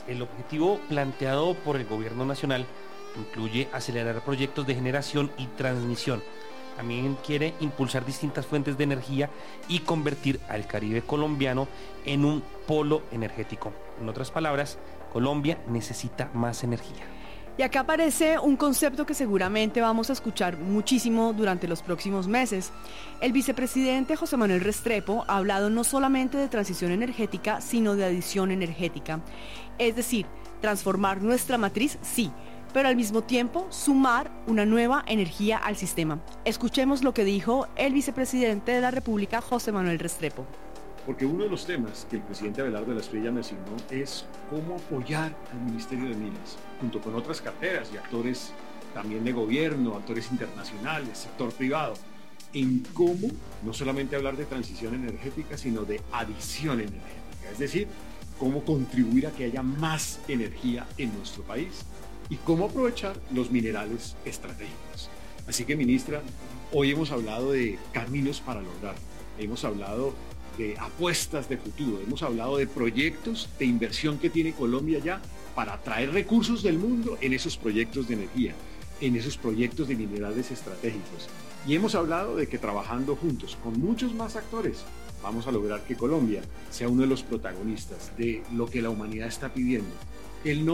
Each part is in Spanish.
pues el objetivo planteado por el gobierno nacional incluye acelerar proyectos de generación y transmisión. También quiere impulsar distintas fuentes de energía y convertir al Caribe colombiano en un polo energético. En otras palabras, Colombia necesita más energía. Y acá aparece un concepto que seguramente vamos a escuchar muchísimo durante los próximos meses. El vicepresidente José Manuel Restrepo ha hablado no solamente de transición energética, sino de adición energética. Es decir, transformar nuestra matriz, sí, pero al mismo tiempo sumar una nueva energía al sistema. Escuchemos lo que dijo el vicepresidente de la República, José Manuel Restrepo. Porque uno de los temas que el presidente Abelardo de la Espriella me asignó es cómo apoyar al Ministerio de Minas, junto con otras carteras y actores también de gobierno, actores internacionales, sector privado, en cómo no solamente hablar de transición energética, sino de adición energética, es decir, cómo contribuir a que haya más energía en nuestro país y cómo aprovechar los minerales estratégicos. Así que, ministra, hoy hemos hablado de caminos para lograrlo, hemos hablado de apuestas de futuro, hemos hablado de proyectos de inversión que tiene Colombia ya para traer recursos del mundo en esos proyectos de energía, en esos proyectos de minerales estratégicos. Y hemos hablado de que trabajando juntos con muchos más actores vamos a lograr que Colombia sea uno de los protagonistas de lo que la humanidad está pidiendo. El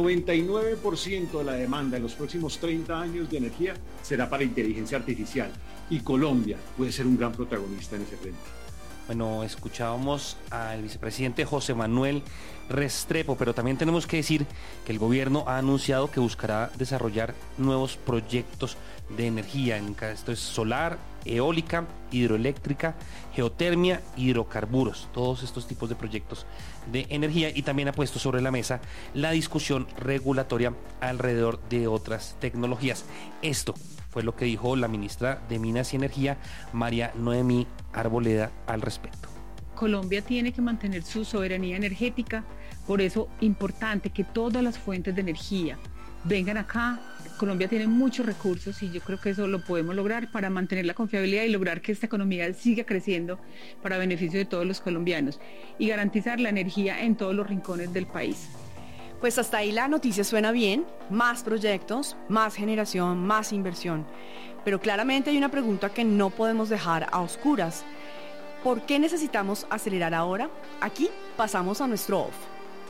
99% de la demanda en los próximos 30 años de energía será para inteligencia artificial y Colombia puede ser un gran protagonista en ese frente. Bueno, escuchábamos al vicepresidente José Manuel Restrepo, pero también tenemos que decir que el gobierno ha anunciado que buscará desarrollar nuevos proyectos de energía. Esto es solar, eólica, hidroeléctrica, geotermia, hidrocarburos, todos estos tipos de proyectos de energía, y también ha puesto sobre la mesa la discusión regulatoria alrededor de otras tecnologías. Esto fue lo que dijo la ministra de Minas y Energía, María Noemí Arboleda, al respecto. Colombia tiene que mantener su soberanía energética, por eso importante que todas las fuentes de energía vengan acá. Colombia tiene muchos recursos y yo creo que eso lo podemos lograr para mantener la confiabilidad y lograr que esta economía siga creciendo para beneficio de todos los colombianos y garantizar la energía en todos los rincones del país. Pues hasta ahí la noticia suena bien, más proyectos, más generación, más inversión. Pero claramente hay una pregunta que no podemos dejar a oscuras. ¿Por qué necesitamos acelerar ahora? Aquí pasamos a nuestro off.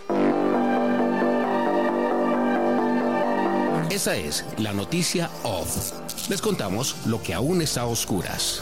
Esa es la noticia off. Les contamos lo que aún está a oscuras.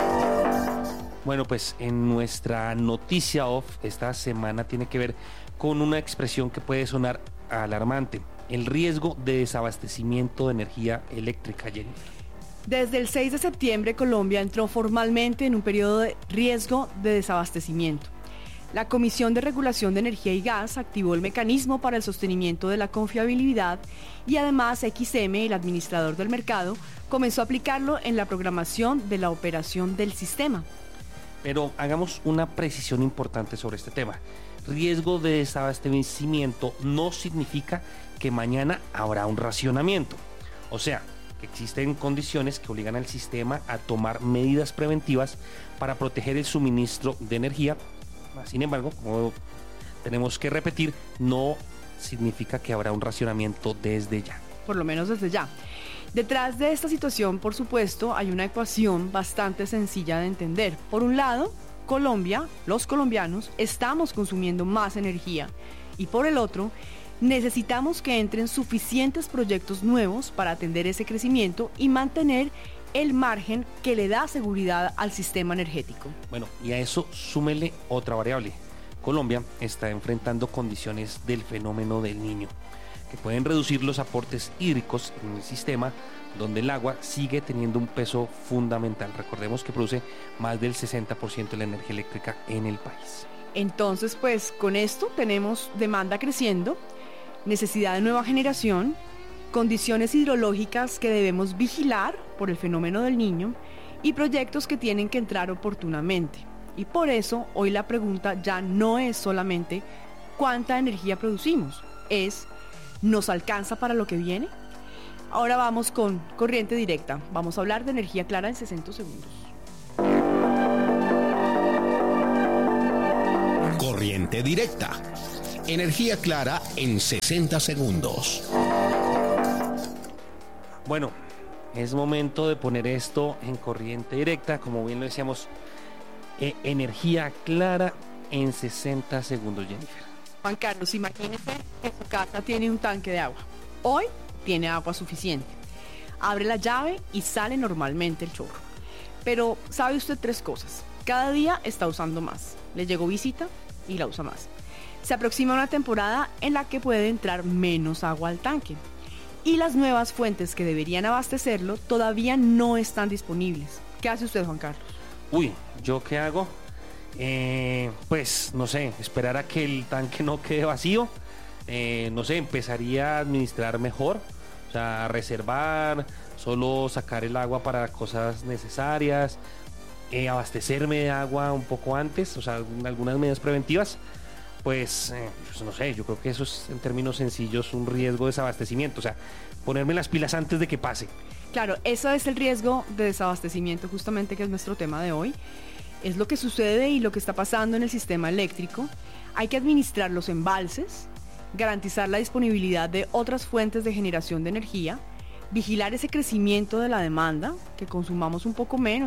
Bueno, pues en nuestra noticia off esta semana tiene que ver con una expresión que puede sonar alarmante: el riesgo de desabastecimiento de energía eléctrica, Jennifer. Desde el 6 de septiembre, Colombia entró formalmente en un periodo de riesgo de desabastecimiento. La Comisión de Regulación de Energía y Gas activó el mecanismo para el sostenimiento de la confiabilidad y además XM, el administrador del mercado, comenzó a aplicarlo en la programación de la operación del sistema. Pero hagamos una precisión importante sobre este tema. Riesgo de desabastecimiento no significa que mañana habrá un racionamiento. O sea, que existen condiciones que obligan al sistema a tomar medidas preventivas para proteger el suministro de energía. Sin embargo, como tenemos que repetir, no significa que habrá un racionamiento desde ya. Por lo menos desde ya. Detrás de esta situación, por supuesto, hay una ecuación bastante sencilla de entender. Por un lado, Colombia, los colombianos, estamos consumiendo más energía. Y por el otro, necesitamos que entren suficientes proyectos nuevos para atender ese crecimiento y mantener el margen que le da seguridad al sistema energético. Bueno, y a eso súmele otra variable. Colombia está enfrentando condiciones del fenómeno del Niño, que pueden reducir los aportes hídricos en el sistema, donde el agua sigue teniendo un peso fundamental. Recordemos que produce más del 60% de la energía eléctrica en el país. Entonces, pues con esto tenemos demanda creciendo, necesidad de nueva generación, condiciones hidrológicas que debemos vigilar por el fenómeno del Niño y proyectos que tienen que entrar oportunamente. Y por eso hoy la pregunta ya no es solamente cuánta energía producimos, es ¿nos alcanza para lo que viene? Ahora vamos con Corriente Directa. Vamos a hablar de energía clara en 60 segundos. Corriente Directa. Energía clara en 60 segundos. Bueno, es momento de poner esto en corriente directa, como bien lo decíamos, energía clara en 60 segundos, Jennifer. Juan Carlos, imagínese que su casa tiene un tanque de agua. Hoy tiene agua suficiente. Abre la llave y sale normalmente el chorro. Pero sabe usted 3 cosas. Cada día está usando más. Le llegó visita y la usa más. Se aproxima una temporada en la que puede entrar menos agua al tanque. Y las nuevas fuentes que deberían abastecerlo todavía no están disponibles. ¿Qué hace usted, Juan Carlos? Uy, ¿yo qué hago? Pues, no sé, esperar a que el tanque no quede vacío. No sé, empezaría a administrar mejor. O sea, a reservar, solo sacar el agua para cosas necesarias. Abastecerme de agua un poco antes, o sea, algunas medidas preventivas. Pues no sé, yo creo que eso es en términos sencillos un riesgo de desabastecimiento, o sea, ponerme las pilas antes de que pase. Claro, eso es el riesgo de desabastecimiento justamente que es nuestro tema de hoy. Es lo que sucede y lo que está pasando en el sistema eléctrico. Hay que administrar los embalses, garantizar la disponibilidad de otras fuentes de generación de energía, vigilar ese crecimiento de la demanda, que consumamos un poco menos